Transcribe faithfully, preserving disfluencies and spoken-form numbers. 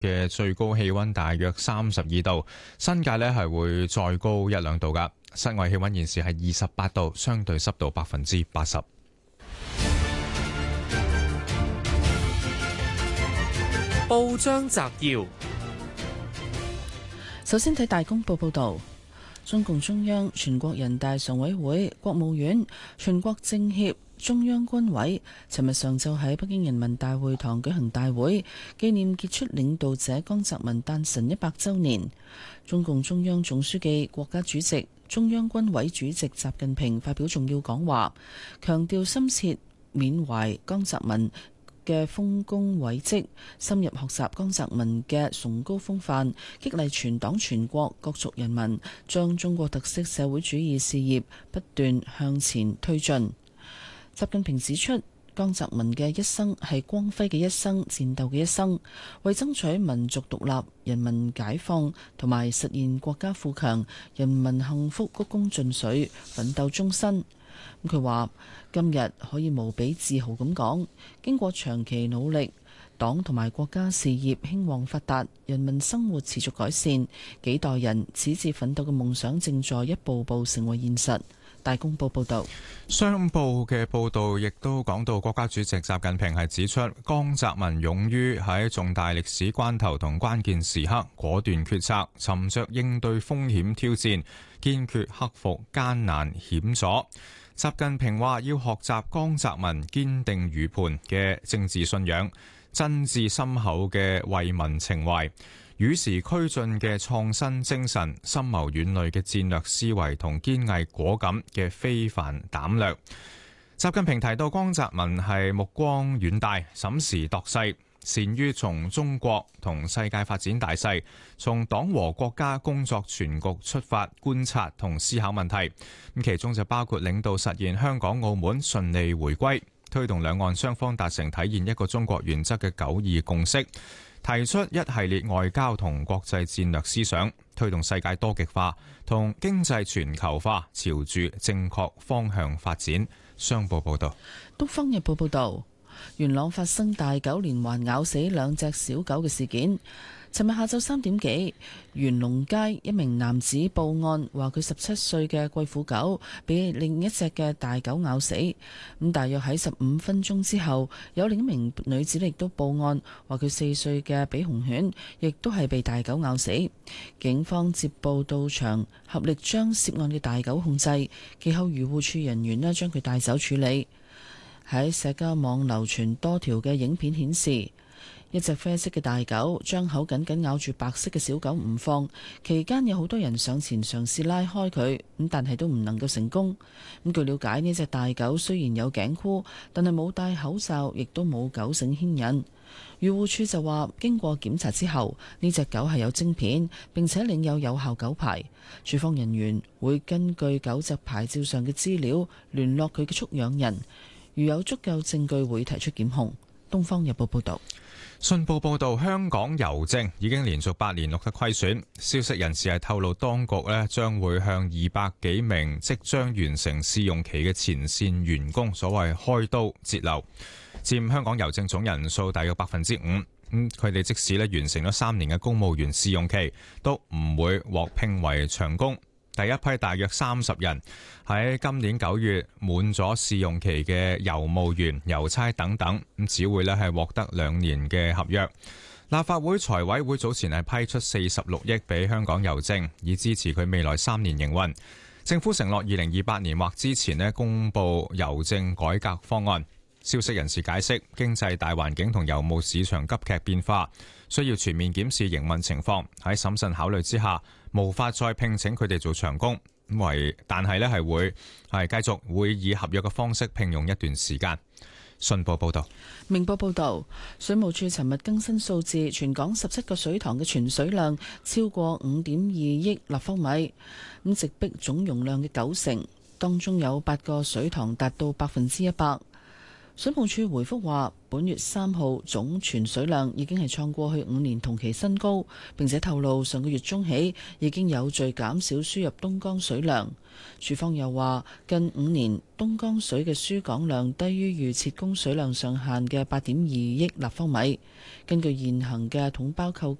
嘅最高氣溫大約三十二度，新界呢係會再高一兩度噶。室外氣溫現時係二十八度，相對濕度百分之八十。 報章摘要， 首先睇大公報報道。中共中央、全國人大常委會、國務院、全國政協、中央軍委尋日上晝喺北京人民大會堂舉行大會，紀念傑出領導者江澤民誕辰一百週年。中共中央總書記、國家主席、中央軍委主席習近平發表重要講話，強調深切緬懷江澤民嘅豐功偉績，深入學習江澤民嘅崇高風範，激勵全黨全國各族人民將中國特色社會主義事業不斷向前推進。習近平指出，江澤民嘅一生係光輝嘅一生，戰鬥嘅一生，為爭取民族獨立、人民解放同埋實現國家富強、人民幸福鞠躬盡瘁，奮鬥終身。咁佢話今日可以無比自豪咁講，經過長期努力，黨同埋國家事業興旺發達，人民生活持續改善，幾代人矢志奮鬥嘅夢想正在一步步成為現實。大公報報道， 商報嘅報道亦都講到，國家主席習近平係指出，江澤民勇於喺重大歷史關頭同關鍵時刻果斷決策，沉着應對風險挑戰，堅決克服艱難險阻。習近平話要學習江澤民堅定如磐嘅政治信仰、真摯深厚嘅為民情懷、與時俱進嘅創新精神、深謀遠慮嘅戰略思維同堅毅果敢嘅非凡膽略。習近平提到，江澤民係目光遠大、審時度勢，善於從中國同世界發展大勢、從黨和國家工作全局出發觀察同思考問題。咁其中就包括領導實現香港澳門順利回歸，推動兩岸雙方達成體現一個中國原則嘅九二共識，提出一系列外交同國際戰略思想，推動世界多極化同經濟全球化朝住正確方向發展。商報報道。 東方日報報道，元朗發生大狗連環咬死兩隻小狗嘅事件。尋日下晝三點幾，元龍街一名男子報案，話佢十七歲嘅貴婦狗被另一隻嘅大狗咬死。咁大約喺十五分鐘之後，有另一名女子亦都報案，話佢四歲嘅比熊犬亦都係被大狗咬死。警方接報到場，合力將涉案嘅大狗控制，其後漁護署人員呢將佢帶走處理。喺社交網流傳多條嘅影片顯示，一隻啡色嘅大狗將口緊緊咬住白色嘅小狗唔放，期間有好多人上前嘗試拉開佢，咁但係都唔能夠成功。咁據了解，呢隻大狗雖然有頸箍，但係冇戴口罩，亦都冇狗繩牽引。漁護署就話，經過檢查之後，呢隻狗係有晶片，並且領有有效狗牌。署方人員會根據狗隻牌照上嘅資料聯絡佢嘅畜養人，如有足夠證據會提出檢控。東方日報報道。 信報報導，香港郵政已經連續八年錄得虧損。消息人士係透露，當局咧將會向二百幾名即將完成試用期嘅前線員工所謂開刀節流，佔香港郵政總人數大約百分之五。咁佢哋即使咧完成咗三年嘅公務員試用期，都唔會獲聘為長工。第一批大約三十人喺今年九月滿咗試用期嘅郵務員、郵差等等，咁只會咧係獲得兩年嘅合約。立法會財委會早前係批出四十六億俾香港郵政，以支持佢未來三年營運。政府承諾二零二八年或之前咧公布郵政改革方案。消息人士解釋，經濟大環境同郵務市場急劇變化，需要全面檢視營運情況。喺審慎考慮之下，無法再聘請佢哋做長工，為但係咧係會係繼續會以合約嘅方式聘用一段時間。信報報道。 明報報道，水務署尋日更新數字，全港十七個水塘嘅存水量超過五點二億立方米，咁直逼總容量嘅九成，當中有八個水塘達到百分之一百。 水務署回覆話，本月三號總存水量已經係創過去五年同期新高，並且透露上個月中起已經有序減少輸入東江水量。署方又話，近五年東江水嘅輸港量低於預設供水量上限嘅八點二億立方米。根據現行嘅統包扣